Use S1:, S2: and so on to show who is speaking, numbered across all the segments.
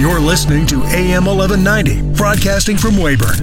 S1: You're listening to AM 1190, broadcasting from Weyburn.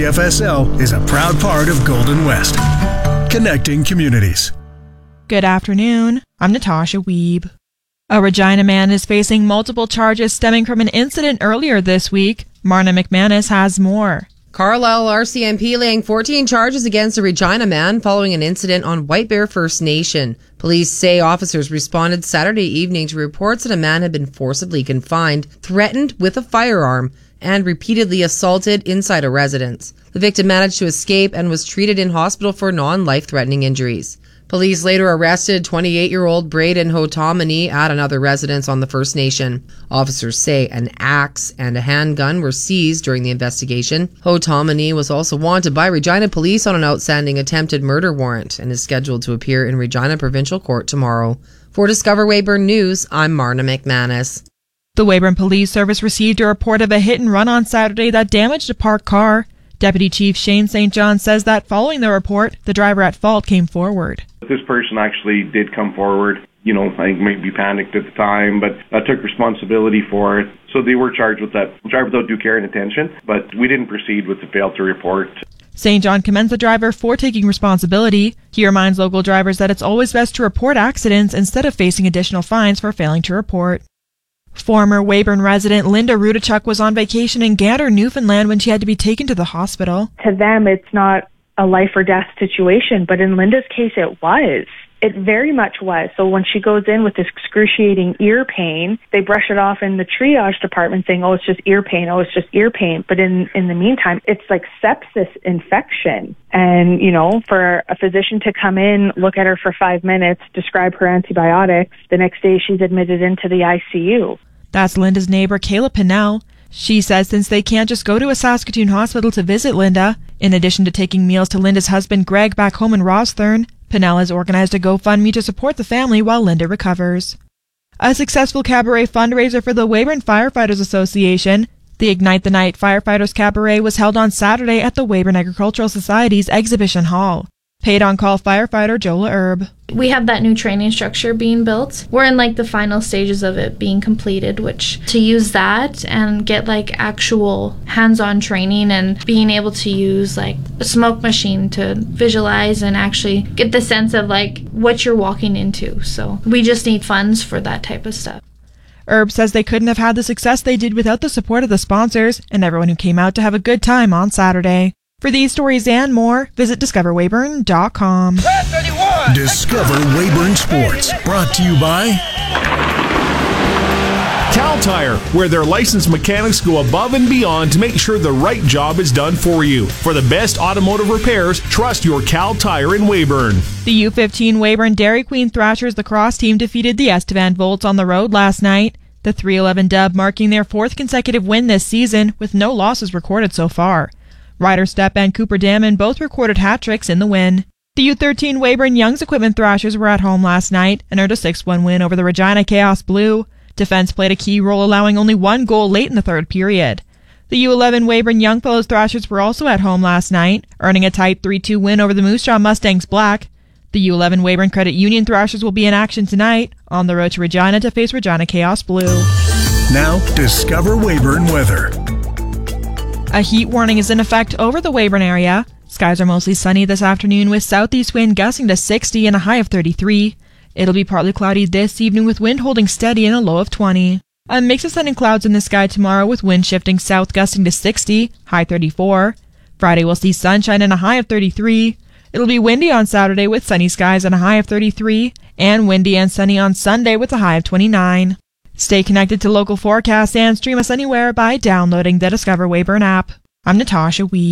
S1: CFSL is a proud part of Golden West, connecting communities.
S2: Good afternoon. I'm Natasha Wiebe. A Regina man is facing multiple charges stemming from an incident earlier this week. Marna McManus has more.
S3: Carlisle RCMP laying 14 charges against a Regina man following an incident on White Bear First Nation. Police say officers responded Saturday evening to reports that a man had been forcibly confined, threatened with a firearm, and repeatedly assaulted inside a residence. The victim managed to escape and was treated in hospital for non-life-threatening injuries. Police later arrested 28-year-old Braden Hotomany at another residence on the First Nation. Officers say an axe and a handgun were seized during the investigation. Hotomany was also wanted by Regina Police on an outstanding attempted murder warrant and is scheduled to appear in Regina Provincial Court tomorrow. For Discover Weyburn News, I'm Marna McManus.
S2: The Weyburn Police Service received a report of a hit-and-run on Saturday that damaged a parked car. Deputy Chief Shane St. John says that following the report, the driver at fault came forward.
S4: This person actually did come forward. I think maybe panicked at the time, but took responsibility for it. So they were charged with that. Driver without due care and attention, but we didn't proceed with the fail to report.
S2: St. John commends the driver for taking responsibility. He reminds local drivers that it's always best to report accidents instead of facing additional fines for failing to report. Former Weyburn resident Linda Rudachuk was on vacation in Gander, Newfoundland when she had to be taken to the hospital.
S5: To them, it's not a life or death situation, but in Linda's case, it was. It very much was. So when she goes in with this excruciating ear pain, they brush it off in the triage department saying, oh, it's just ear pain. Oh, it's just ear pain. But in the meantime, it's like sepsis infection. And, for a physician to come in, look at her for 5 minutes, describe her antibiotics, the next day she's admitted into the ICU.
S2: That's Linda's neighbor, Kayla Pinnell. She says since they can't just go to a Saskatoon hospital to visit Linda, in addition to taking meals to Linda's husband, Greg, back home in Rosthern, Pinnell has organized a GoFundMe to support the family while Linda recovers. A successful cabaret fundraiser for the Weyburn Firefighters Association, the Ignite the Night Firefighters Cabaret, was held on Saturday at the Weyburn Agricultural Society's Exhibition Hall. Paid-on-call firefighter Jola Erb.
S6: We have that new training structure being built. We're in the final stages of it being completed, which to use that and get actual hands-on training and being able to use a smoke machine to visualize and actually get the sense of what you're walking into. So we just need funds for that type of stuff.
S2: Erb says they couldn't have had the success they did without the support of the sponsors and everyone who came out to have a good time on Saturday. For these stories and more, visit discoverweyburn.com.
S1: Discover Weyburn Sports, brought to you by
S7: Cal Tire, where their licensed mechanics go above and beyond to make sure the right job is done for you. For the best automotive repairs, trust your Cal Tire in Weyburn.
S2: The U15 Weyburn Dairy Queen Thrashers lacrosse team defeated the Estevan Volts on the road last night. The 3-11 dub marking their fourth consecutive win this season, with no losses recorded so far. Ryder Stepp and Cooper Damon both recorded hat-tricks in the win. The U13 Weyburn Young's Equipment Thrashers were at home last night and earned a 6-1 win over the Regina Chaos Blue. Defense played a key role, allowing only one goal late in the third period. The U11 Weyburn Youngfellows Thrashers were also at home last night, earning a tight 3-2 win over the Moose Jaw Mustangs Black. The U11 Weyburn Credit Union Thrashers will be in action tonight on the road to Regina to face Regina Chaos Blue.
S1: Now, Discover Weyburn weather.
S2: A heat warning is in effect over the Weyburn area. Skies are mostly sunny this afternoon with southeast wind gusting to 60 and a high of 33. It'll be partly cloudy this evening with wind holding steady and a low of 20. A mix of sun and clouds in the sky tomorrow with wind shifting south gusting to 60, high 34. Friday we'll see sunshine and a high of 33. It'll be windy on Saturday with sunny skies and a high of 33, and windy and sunny on Sunday with a high of 29. Stay connected to local forecasts and stream us anywhere by downloading the Discover Weyburn app. I'm Natasha Wiebe.